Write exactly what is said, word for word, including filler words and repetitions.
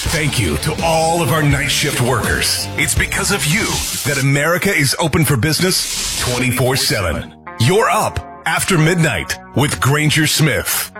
Thank you to all of our night shift workers. It's because of you that America is open for business twenty-four seven. You're up after midnight with Granger Smith.